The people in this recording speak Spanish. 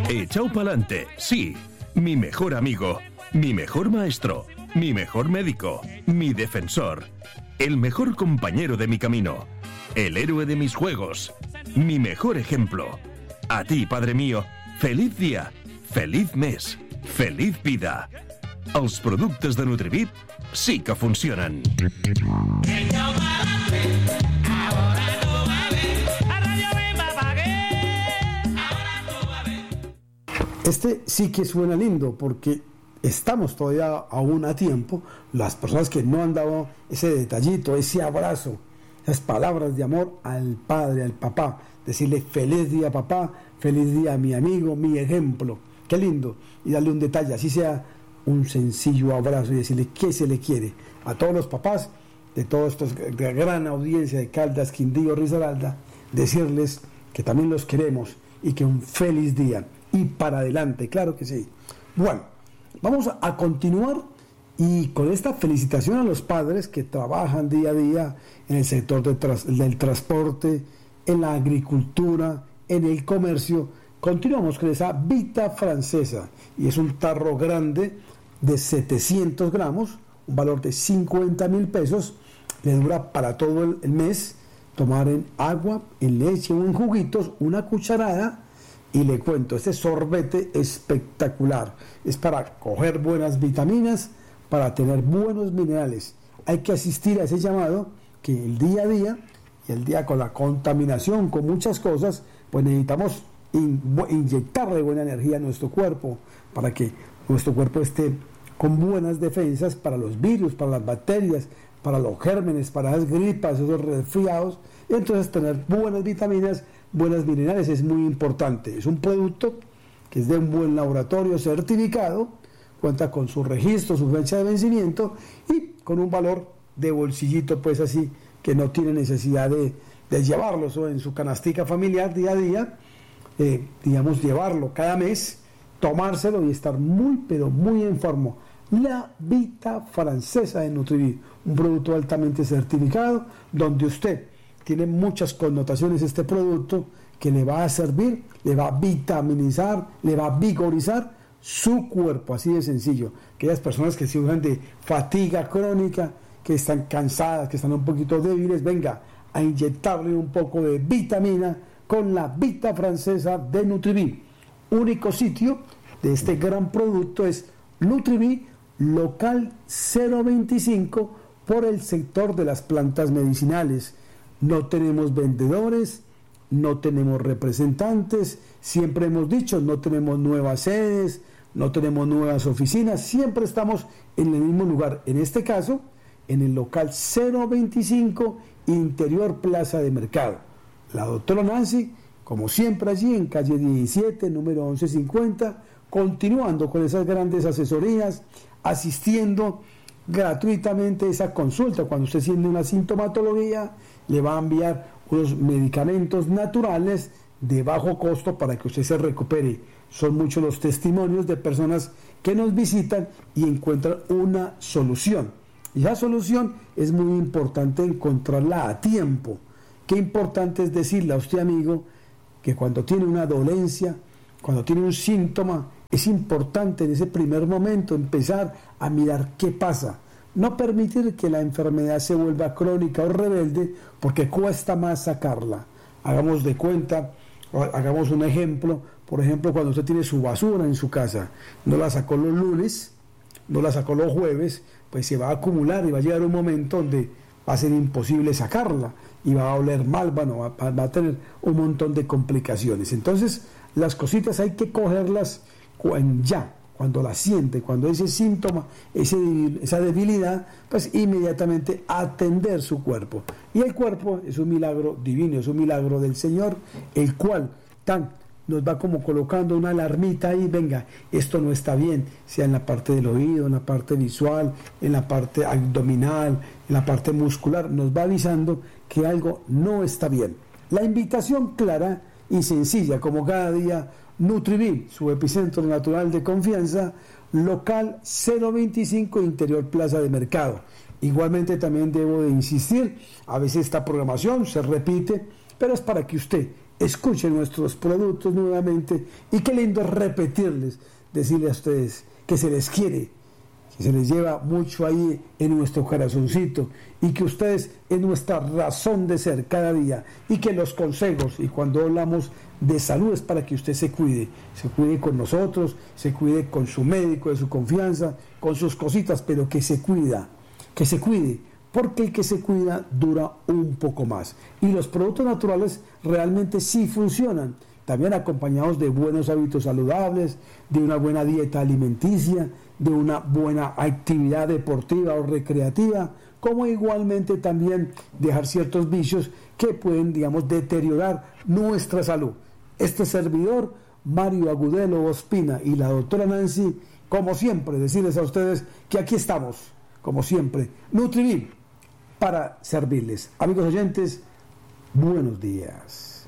Echao pa'lante, sí. Mi mejor amigo, mi mejor maestro, mi mejor médico, mi defensor, el mejor compañero de mi camino, el héroe de mis juegos, mi mejor ejemplo. A ti, padre mío, feliz dia, feliz mes, feliz vida. Els productes de Nutribit sí que funcionen. Este sí que suena lindo porque estamos todavía aún a tiempo. Las personas que no han dado ese detallito, ese abrazo, esas palabras de amor al padre, al papá, decirle feliz día papá, feliz día mi amigo, mi ejemplo, qué lindo, y darle un detalle, así sea un sencillo abrazo y decirle qué se le quiere a todos los papás de toda esta gran audiencia de Caldas, Quindío, Risaralda, decirles que también los queremos y que un feliz día y para adelante, claro que sí. Bueno, vamos a continuar y con esta felicitación a los padres que trabajan día a día en el sector del transporte, en la agricultura, en el comercio. Continuamos con esa Vita Francesa y es un tarro grande de 700 gramos, un valor de 50,000 pesos, le dura para todo el mes, tomar en agua, en leche o en juguitos, una cucharada. Y le cuento, este sorbete espectacular, es para coger buenas vitaminas, para tener buenos minerales. Hay que asistir a ese llamado que el día a día, y el día con la contaminación, con muchas cosas, pues necesitamos inyectarle buena energía a nuestro cuerpo, para que nuestro cuerpo esté con buenas defensas para los virus, para las bacterias, para los gérmenes, para las gripas, esos resfriados. Y entonces tener buenas vitaminas, buenos minerales es muy importante. Es un producto que es de un buen laboratorio certificado, cuenta con su registro, su fecha de vencimiento y con un valor de bolsillito, pues así, que no tiene necesidad de llevarlo eso en su canastica familiar día a día, digamos, llevarlo cada mes, tomárselo y estar muy, pero muy en forma. La Vita Francesa de Nutribit, un producto altamente certificado, donde usted tiene muchas connotaciones este producto que le va a servir, le va a vitaminizar, le va a vigorizar su cuerpo, así de sencillo. Aquellas personas que sufren de fatiga crónica, que están cansadas, que están un poquito débiles, venga a inyectarle un poco de vitamina con la Vita Francesa de Nutribit. Único sitio de este gran producto es Nutribit, local 025, por el sector de las plantas medicinales. No tenemos vendedores, no tenemos representantes, siempre hemos dicho, no tenemos nuevas sedes, no tenemos nuevas oficinas, siempre estamos en el mismo lugar. En este caso, en el local 025, Interior Plaza de Mercado. La doctora Nancy, como siempre allí en calle 17, número 1150, continuando con esas grandes asesorías, asistiendo gratuitamente a esa consulta. Cuando usted siente una sintomatología, le va a enviar unos medicamentos naturales de bajo costo para que usted se recupere. Son muchos los testimonios de personas que nos visitan y encuentran una solución. Y la solución es muy importante encontrarla a tiempo. Qué importante es decirle a usted, amigo, que cuando tiene una dolencia, cuando tiene un síntoma, es importante en ese primer momento empezar a mirar qué pasa. No permitir que la enfermedad se vuelva crónica o rebelde, porque cuesta más sacarla. Hagamos de cuenta, hagamos un ejemplo. Por ejemplo, cuando usted tiene su basura en su casa, no la sacó los lunes, no la sacó los jueves, pues se va a acumular y va a llegar un momento donde va a ser imposible sacarla y va a oler mal, bueno, va a tener un montón de complicaciones. Entonces, las cositas hay que cogerlas ya, cuando la siente, cuando ese síntoma, esa debilidad, pues inmediatamente atender su cuerpo. Y el cuerpo es un milagro divino, es un milagro del Señor, el cual nos va como colocando una alarmita ahí, venga, esto no está bien, sea en la parte del oído, en la parte visual, en la parte abdominal, en la parte muscular, nos va avisando que algo no está bien. La invitación clara y sencilla, como cada día, Nutribit, su epicentro natural de confianza, local 025, Interior Plaza de Mercado. Igualmente también debo de insistir, a veces esta programación se repite, pero es para que usted escuchen nuestros productos nuevamente y qué lindo repetirles, decirles a ustedes que se les quiere, que se les lleva mucho ahí en nuestro corazoncito y que ustedes es nuestra razón de ser cada día y que los consejos, y cuando hablamos de salud es para que usted se cuide con nosotros, se cuide con su médico de su confianza, con sus cositas, pero que se cuide, porque el que se cuida dura un poco más. Y los productos naturales realmente sí funcionan, también acompañados de buenos hábitos saludables, de una buena dieta alimenticia, de una buena actividad deportiva o recreativa, como igualmente también dejar ciertos vicios que pueden, digamos, deteriorar nuestra salud. Este servidor, Mario Agudelo Ospina, y la doctora Nancy, como siempre, decirles a ustedes que aquí estamos, como siempre, NutriVip, para servirles. Amigos oyentes, buenos días.